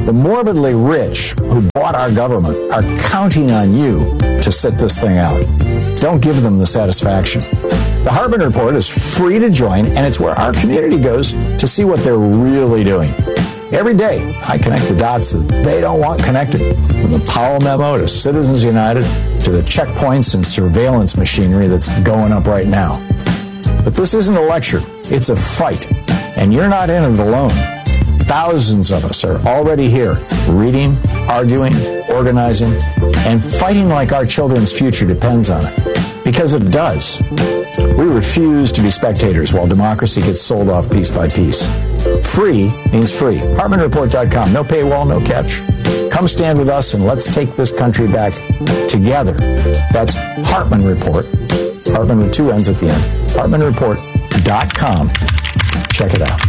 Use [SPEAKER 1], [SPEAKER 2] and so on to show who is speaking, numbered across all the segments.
[SPEAKER 1] The morbidly rich who bought our government are counting on you to sit this thing out. Don't give them the satisfaction. The Hartman Report is free to join, and it's where our community goes to see what they're really doing. Every day, I connect the dots that they don't want connected, from the Powell memo to Citizens United to the checkpoints and surveillance machinery that's going up right now. But this isn't a lecture. It's a fight, and you're not in it alone. Thousands of us are already here, reading, arguing, organizing, and fighting like our children's future depends on it. Because it does. We refuse to be spectators while democracy gets sold off piece by piece. Free means free. HartmanReport.com. No paywall, no catch. Come stand with us and let's take this country back together. That's Hartman Report. Hartman with two N's at the end. HartmanReport.com. Check it out.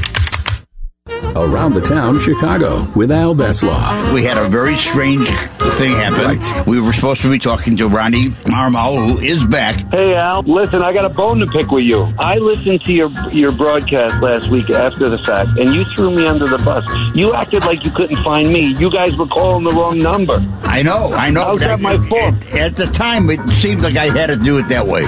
[SPEAKER 2] Around the Town, Chicago, with Al Besloff.
[SPEAKER 3] We had a very strange thing happen. Right. We were supposed to be talking to Ronnie Marmal, who is back.
[SPEAKER 4] Hey, Al, listen, I got a bone to pick with you. I listened to your broadcast last week after the fact, and you threw me under the bus. You acted like you couldn't find me. You guys were calling the wrong number.
[SPEAKER 3] I know.
[SPEAKER 4] How's that my fault?
[SPEAKER 3] At the time, it seemed like I had to do it that way.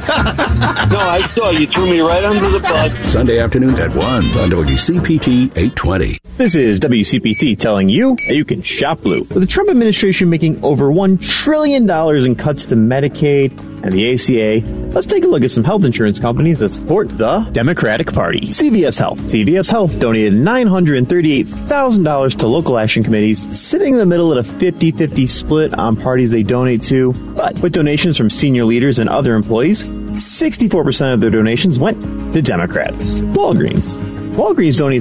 [SPEAKER 4] No, I saw you threw me right under the bus.
[SPEAKER 2] Sunday afternoons at 1 on WCPT 820.
[SPEAKER 5] This is WCPT telling you that you can shop blue. With the Trump administration making over $1 trillion in cuts to Medicaid and the ACA, let's take a look at some health insurance companies that support the Democratic Party. CVS Health. CVS Health donated $938,000 to local action committees, sitting in the middle at a 50-50 split on parties they donate to. But with donations from senior leaders and other employees, 64% of their donations went to Democrats. Walgreens donated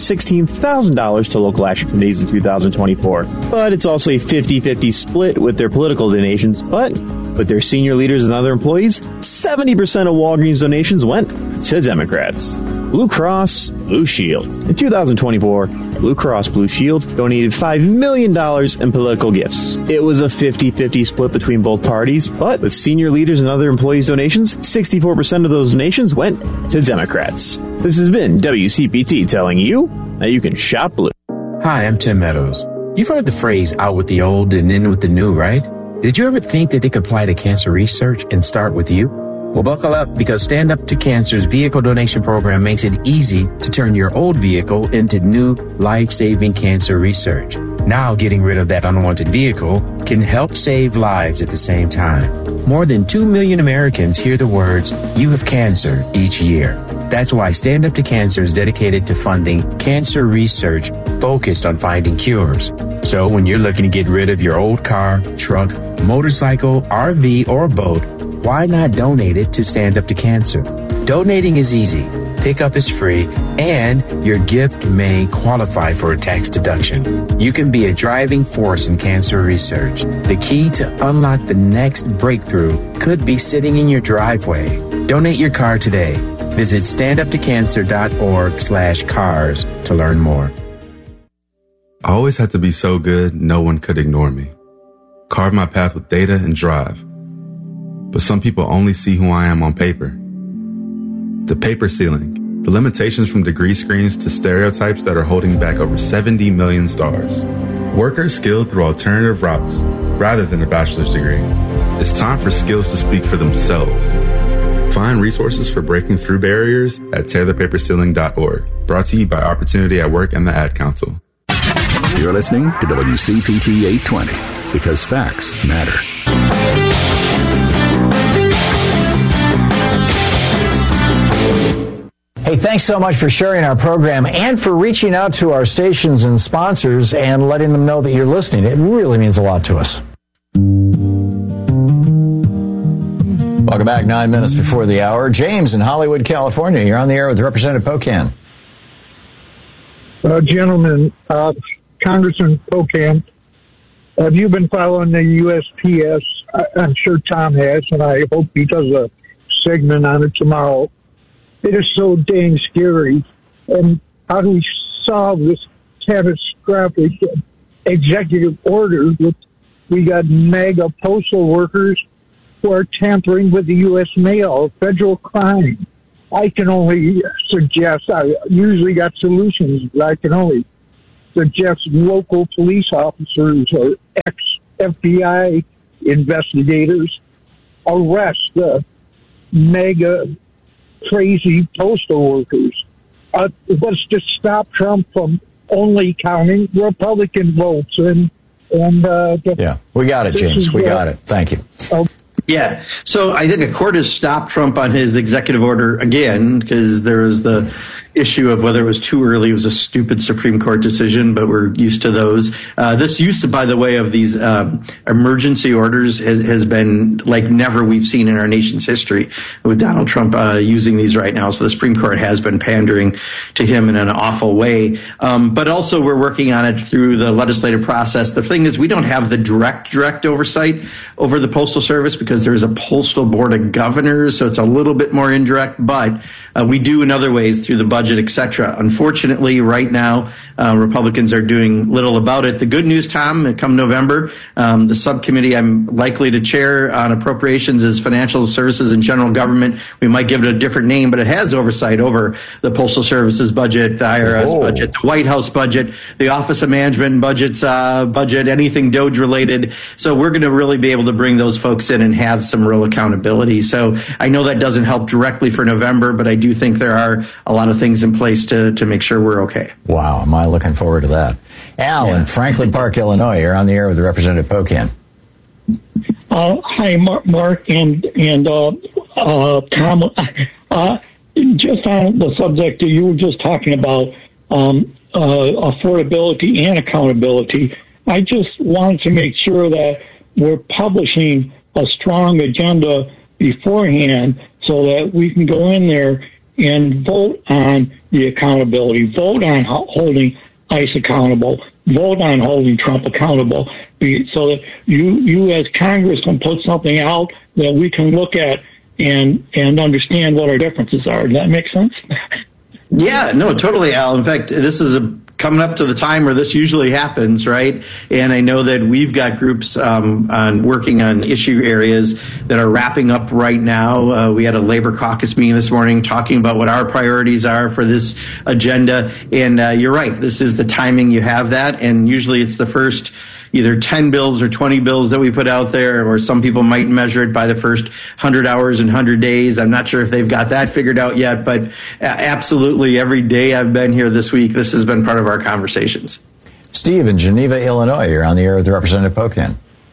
[SPEAKER 5] $316,000 to local action committees in 2024. But it's also a 50-50 split with their political donations. But with their senior leaders and other employees, 70% of Walgreens donations went to Democrats. Blue Cross Blue Shield. In 2024, Blue Cross Blue Shield donated $5 million in political gifts. It was a 50-50 split between both parties, but with senior leaders and other employees' donations, 64% of those donations went to Democrats. This has been WCPT telling you that you can shop blue.
[SPEAKER 6] Hi, I'm Tim Meadows. You've heard the phrase out with the old and in with the new, right? Did you ever think that it could apply to cancer research and start with you? Well, buckle up, because Stand Up to Cancer's vehicle donation program makes it easy to turn your old vehicle into new life-saving cancer research. Now, getting rid of that unwanted vehicle can help save lives at the same time. More than 2 million Americans hear the words, "You have cancer," each year. That's why Stand Up to Cancer is dedicated to funding cancer research focused on finding cures. So when you're looking to get rid of your old car, truck, motorcycle, RV, or boat, why not donate it to Stand Up to Cancer? Donating is easy, pickup is free, and your gift may qualify for a tax deduction. You can be a driving force in cancer research. The key to unlock the next breakthrough could be sitting in your driveway. Donate your car today. Visit standuptocancer.org/cars to learn more.
[SPEAKER 7] I always had to be so good, no one could ignore me. Carve my path with data and drive. But some people only see who I am on paper. The paper ceiling, the limitations from degree screens to stereotypes that are holding back over 70 million stars. Workers skilled through alternative routes rather than a bachelor's degree. It's time for skills to speak for themselves. Find resources for breaking through barriers at tearthepaperceiling.org. Brought to you by Opportunity at Work and the Ad Council.
[SPEAKER 2] You're listening to WCPT 820, because facts matter.
[SPEAKER 1] Hey, thanks so much for sharing our program and for reaching out to our stations and sponsors and letting them know that you're listening. It really means a lot to us. Welcome back, 9 minutes before the hour. James in Hollywood, California. You're on the air with Representative Pocan.
[SPEAKER 8] Gentlemen, Congressman Pocan, have you been following the USPS? I'm sure Tom has, and I hope he does a segment on it tomorrow. It is so dang scary. And how do we solve this catastrophic executive order with we got mega postal workers who are tampering with the U.S. mail, federal crime? I can only suggest, I usually got solutions, but I can only suggests local police officers or ex-FBI investigators arrest the mega crazy postal workers. Let's just stop Trump from only counting Republican votes.
[SPEAKER 1] Yeah, we got it, James. We got it. Thank you.
[SPEAKER 9] Yeah. So I think a court has stopped Trump on his executive order again, because there was the issue of whether it was too early. It was a stupid Supreme Court decision, but we're used to those. This use, by the way, of these emergency orders has been like never we've seen in our nation's history, with Donald Trump using these right now. So the Supreme Court has been pandering to him in an awful way. But also we're working on it through the legislative process. The thing is, we don't have the direct oversight over the Postal Service because there's a Postal Board of Governors, so it's a little bit more indirect, but we do in other ways through the budget, etc. Unfortunately, right now, Republicans are doing little about it. The good news, Tom, come November, the subcommittee I'm likely to chair on appropriations is Financial Services and General Government. We might give it a different name, but it has oversight over the Postal Services budget, the IRS budget, the White House budget, the Office of Management and Budget's budget, anything DOGE related. So we're going to really be able to bring those folks in and have some real accountability. So I know that doesn't help directly for November, but I do think there are a lot of things in place to make sure we're okay.
[SPEAKER 1] Wow, am I looking forward to that. Al in Franklin Park, Illinois, you're on the air with Representative Pocan.
[SPEAKER 10] Hi, Mark and Tom. Just on the subject that you were just talking about, affordability and accountability, I just wanted to make sure that we're publishing a strong agenda beforehand so that we can go in there and vote on the accountability, vote on holding ICE accountable, vote on holding Trump accountable, so that you as Congress can put something out that we can look at and understand what our differences are. Does that make sense?
[SPEAKER 9] Yeah, no, totally, Al. In fact, this is coming up to the time where this usually happens, right? And I know that we've got groups on working on issue areas that are wrapping up right now. We had a labor caucus meeting this morning talking about what our priorities are for this agenda. And you're right, this is the timing you have that. And usually it's the first either 10 bills or 20 bills that we put out there, or some people might measure it by the first 100 hours and 100 days. I'm not sure if they've got that figured out yet, but absolutely every day I've been here this week, this has been part of our conversations.
[SPEAKER 1] Steve in Geneva, Illinois, you're on the air with Representative Pocan.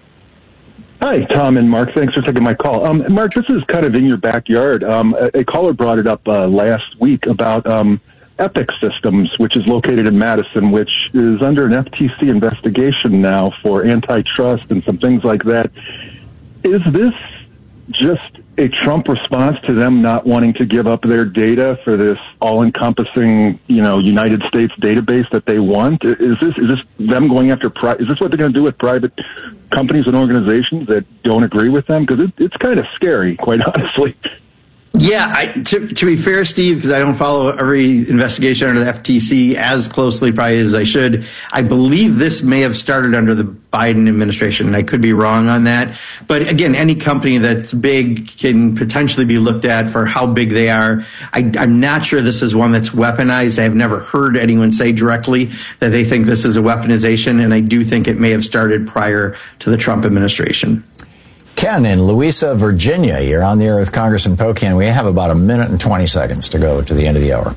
[SPEAKER 11] Hi, Tom and Mark. Thanks for taking my call. Mark, this is kind of in your backyard. A caller brought it up last week about Epic Systems, which is located in Madison, which is under an FTC investigation now for antitrust and some things like that. Is this just a Trump response to them not wanting to give up their data for this all-encompassing, United States database that they want? Is this them going after? Is this what they're going to do with private companies and organizations that don't agree with them? Because it's kind of scary, quite honestly.
[SPEAKER 9] Yeah, to be fair, Steve, because I don't follow every investigation under the FTC as closely probably as I should, I believe this may have started under the Biden administration, and I could be wrong on that. But again, any company that's big can potentially be looked at for how big they are. I'm not sure this is one that's weaponized. I have never heard anyone say directly that they think this is a weaponization, and I do think it may have started prior to the Trump administration.
[SPEAKER 1] Ken in Louisa, Virginia, you're on the air with Congressman Pocan. We have about a minute and 20 seconds to go to the end of the hour.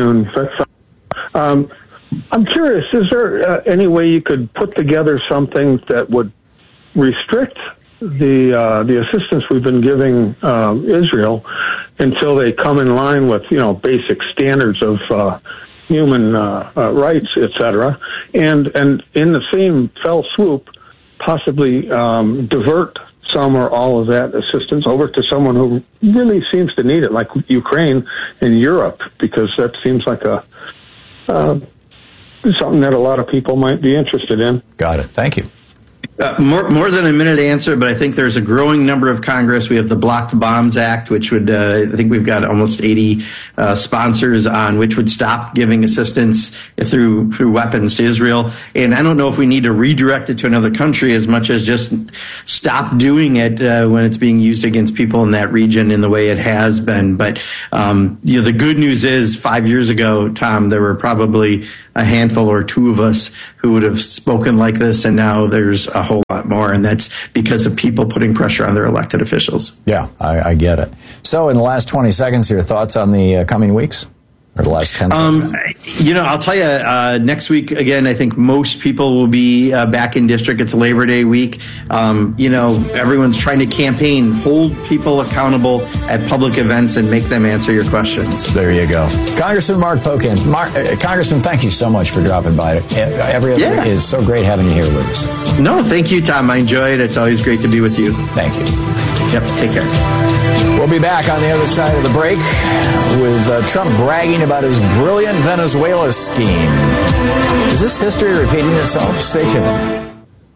[SPEAKER 12] I'm curious, is there any way you could put together something that would restrict the assistance we've been giving Israel until they come in line with, basic standards of human rights, etc., and in the same fell swoop, possibly divert some or all of that assistance over to someone who really seems to need it, like Ukraine and Europe, because that seems like something that a lot of people might be interested in.
[SPEAKER 1] Got it. Thank you.
[SPEAKER 9] More than a minute to answer, but I think there's a growing number of Congress. We have the Block the Bombs Act, which would, I think we've got almost 80 sponsors on, which would stop giving assistance through weapons to Israel. And I don't know if we need to redirect it to another country as much as just stop doing it when it's being used against people in that region in the way it has been. But the good news is 5 years ago, Tom, there were probably a handful or two of us who would have spoken like this, and now there's a whole lot more, and that's because of people putting pressure on their elected officials.
[SPEAKER 1] Yeah, I get it. So in the last 20 seconds, your thoughts on the coming weeks? Or the last 10 seconds?
[SPEAKER 9] I'll tell you, next week, again, I think most people will be back in district. It's Labor Day week. Everyone's trying to campaign, hold people accountable at public events and make them answer your questions.
[SPEAKER 1] There you go. Congressman Mark Pocan. Congressman, thank you so much for dropping by. Every other week is so great having you here with us.
[SPEAKER 9] No, thank you, Tom. I enjoy it. It's always great to be with you.
[SPEAKER 1] Thank you.
[SPEAKER 9] Yep, take care.
[SPEAKER 1] We'll be back on the other side of the break with Trump bragging about his brilliant Venezuela scheme. Is this history repeating itself? Stay tuned.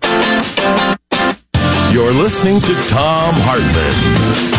[SPEAKER 13] You're listening to Thom Hartmann.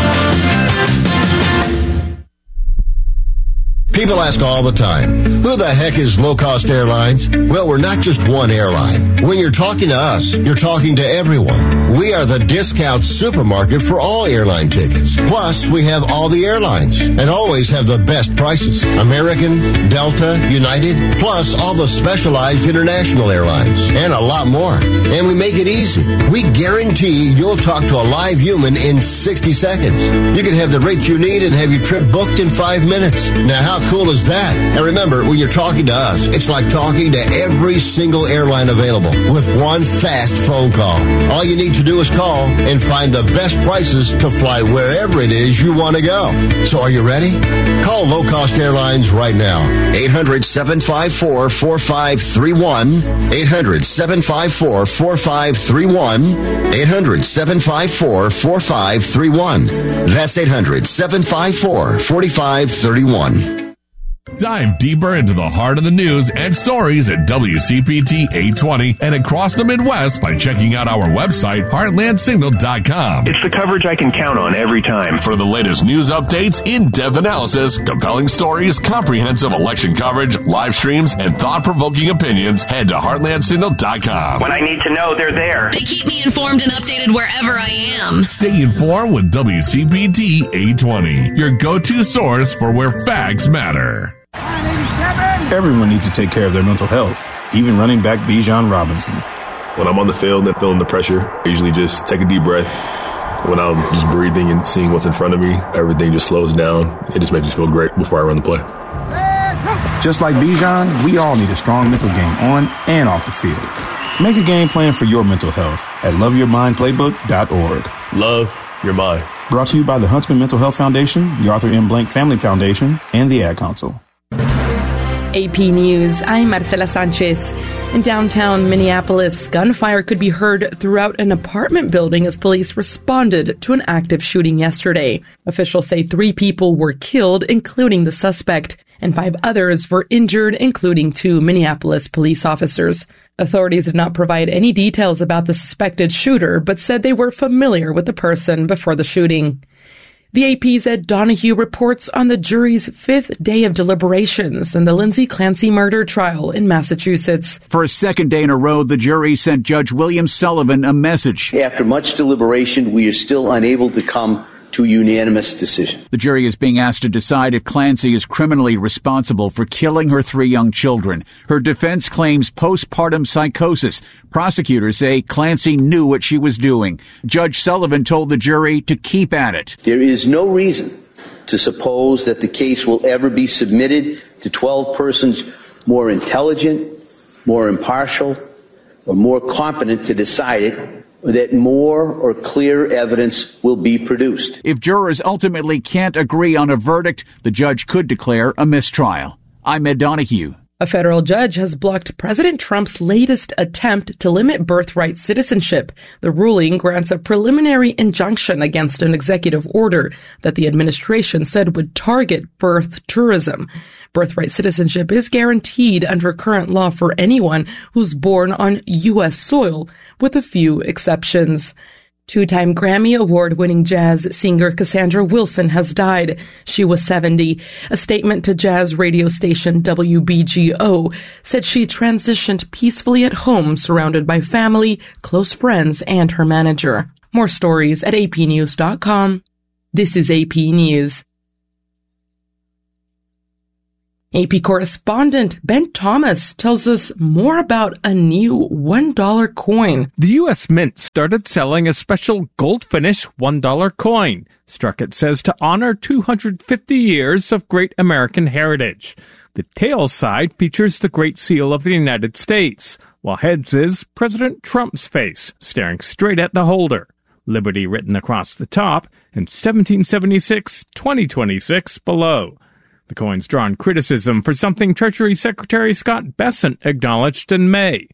[SPEAKER 14] People ask all the time, who the heck is Low Cost Airlines? Well, we're not just one airline. When you're talking to us, you're talking to everyone. We are the discount supermarket for all airline tickets. Plus, we have all the airlines and always have the best prices. American, Delta, United, plus all the specialized international airlines and a lot more. And we make it easy. We guarantee you'll talk to a live human in 60 seconds. You can have the rate you need and have your trip booked in 5 minutes. Now, how cool is that? And remember, when you're talking to us, it's like talking to every single airline available with one fast phone call. All you need to do is call and find the best prices to fly wherever it is you want to go. So are you ready? Call Low Cost Airlines right now. 800-754-4531. 800-754-4531. 800-754-4531. That's 800-754-4531.
[SPEAKER 13] Dive deeper into the heart of the news and stories at WCPT 820 and across the Midwest by checking out our website, heartlandsignal.com.
[SPEAKER 15] It's the coverage I can count on every time.
[SPEAKER 13] For the latest news updates, in-depth analysis, compelling stories, comprehensive election coverage, live streams, and thought-provoking opinions, head to heartlandsignal.com.
[SPEAKER 15] When I need to know, they're there.
[SPEAKER 16] They keep me informed and updated wherever I am.
[SPEAKER 13] Stay informed with WCPT 820, your go-to source for where facts matter.
[SPEAKER 17] Everyone needs to take care of their mental health, even running back Bijan Robinson.
[SPEAKER 18] When I'm on the field and feeling the pressure, I usually just take a deep breath. When I'm just breathing and seeing what's in front of me, everything just slows down. It just makes me feel great before I run the play.
[SPEAKER 17] Just like Bijan, we all need a strong mental game on and off the field. Make a game plan for your mental health at loveyourmindplaybook.org.
[SPEAKER 18] Love your mind.
[SPEAKER 17] Brought to you by the Huntsman Mental Health Foundation, the Arthur M. Blank Family Foundation, and the Ad Council.
[SPEAKER 19] AP News, I'm Marcela Sanchez. In downtown Minneapolis, gunfire could be heard throughout an apartment building as police responded to an active shooting yesterday. Officials say 3 people were killed, including the suspect, and 5 others were injured, including 2 Minneapolis police officers. Authorities did not provide any details about the suspected shooter, but said they were familiar with the person before the shooting. The AP's Ed Donahue reports on the jury's 5th day of deliberations in the Lindsay Clancy murder trial in Massachusetts.
[SPEAKER 20] For a second day in a row, the jury sent Judge William Sullivan a message.
[SPEAKER 21] After much deliberation, we are still unable to come to a unanimous decision.
[SPEAKER 20] The jury is being asked to decide if Clancy is criminally responsible for killing her 3 young children. Her defense claims postpartum psychosis. Prosecutors say Clancy knew what she was doing. Judge Sullivan told the jury to keep at it.
[SPEAKER 21] There is no reason to suppose that the case will ever be submitted to 12 persons more intelligent, more impartial, or more competent to decide it, or that more or clear evidence will be produced.
[SPEAKER 20] If jurors ultimately can't agree on a verdict, the judge could declare a mistrial. I'm Ed Donahue,
[SPEAKER 19] A federal judge has blocked President Trump's latest attempt to limit birthright citizenship. The ruling grants a preliminary injunction against an executive order that the administration said would target birth tourism. Birthright citizenship is guaranteed under current law for anyone who's born on U.S. soil, with a few exceptions. Two-time Grammy Award-winning jazz singer Cassandra Wilson has died. She was 70. A statement to jazz radio station WBGO said she transitioned peacefully at home, surrounded by family, close friends, and her manager. More stories at apnews.com. This is AP News. AP correspondent Ben Thomas tells us more about a new $1 coin.
[SPEAKER 3] The U.S. Mint started selling a special gold-finish $1 coin, struck, it says, to honor 250 years of great American heritage. The tail side features the Great Seal of the United States, while heads is President Trump's face, staring straight at the holder. Liberty written across the top, and 1776-2026 below. The coin's drawn criticism for something Treasury Secretary Scott Bessent acknowledged in May.